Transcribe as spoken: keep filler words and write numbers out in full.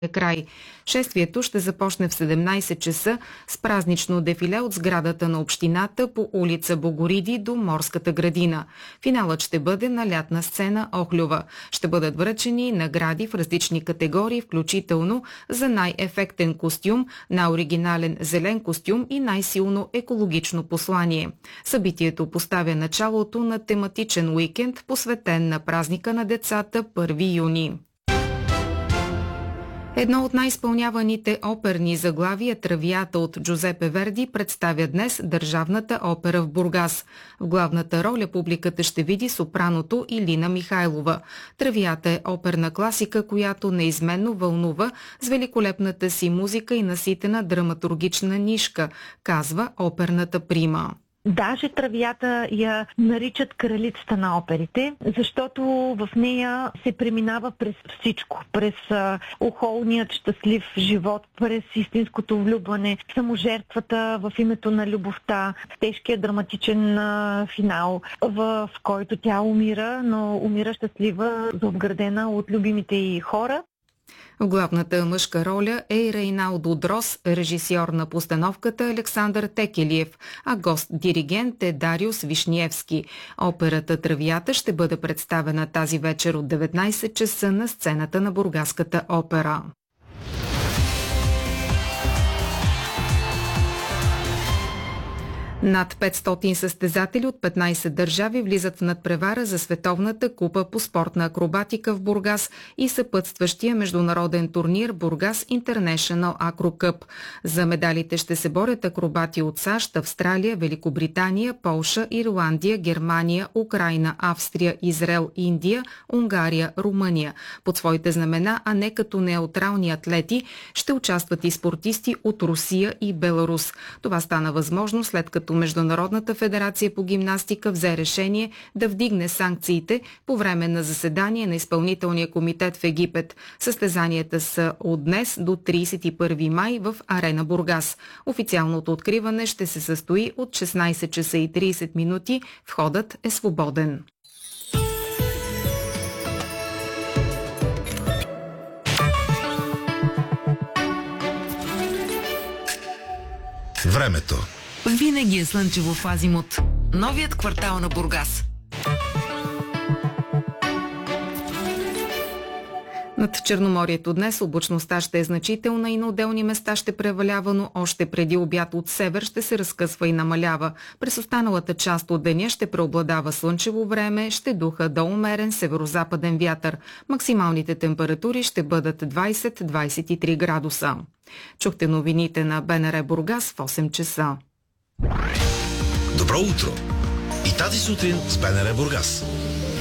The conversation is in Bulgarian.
край. Шествието ще започне в седемнайсет часа с празнично дефиле от сградата на общината по улица Богориди до Морската градина. Финалът ще бъде на лятна сцена Охлюва. Ще бъдат връчени награди в различни категории, включително за най-ефектен костюм, най-оригинален зелен костюм и най-силно екологично послание. Събитието поставя началото на тематичен уикенд, посветен на празника на децата първи юни. Едно от най-изпълняваните оперни заглавия Травията от Джузепе Верди представя днес Държавната опера в Бургас. В главната роля публиката ще види сопраното Илина Михайлова. Травията е оперна класика, която неизменно вълнува с великолепната си музика и наситена драматургична нишка, казва оперната прима. Даже Травията я наричат кралицата на оперите, защото в нея се преминава през всичко. През а, охолният щастлив живот, през истинското влюбване, саможертвата в името на любовта, тежкия драматичен а, финал, в, в който тя умира, но умира щастлива, заобградена от любимите й хора. В главната мъжка роля е Рейналдо Дрос, режисьор на постановката Александър Текелиев, а гост-диригент е Дариус Вишниевски. Операта Травията ще бъде представена тази вечер от деветнайсет часа на сцената на Бургаската опера. Над петстотин състезатели от петнайсет държави влизат в надпревара за Световната купа по спортна акробатика в Бургас и съпътстващия международен турнир Бургас International Acro Cup. За медалите ще се борят акробати от САЩ, Австралия, Великобритания, Полша, Ирландия, Германия, Украйна, Австрия, Израел, Индия, Унгария, Румъния. Под своите знамена, а не като неутрални атлети, ще участват и спортисти от Русия и Беларус. Това стана възможно след като Международната федерация по гимнастика взе решение да вдигне санкциите по време на заседание на изпълнителния комитет в Египет. Състезанията са от днес до трийсет и първи май в Арена Бургас. Официалното откриване ще се състои от шестнайсет часа и трийсет минути. Входът е свободен. Времето. Винаги е слънчево в Азимут. Новият квартал на Бургас. Над Черноморието днес облачността ще е значителна и на отделни места ще превалява, но още преди обяд от север ще се разкъсва и намалява. През останалата част от деня ще преобладава слънчево време, ще духа до умерен северозападен вятър. Максималните температури ще бъдат двайсет до двайсет и три градуса. Чухте новините на БНР Бургас в осем часа. Добро утро! И тази сутрин с БНР Бургас.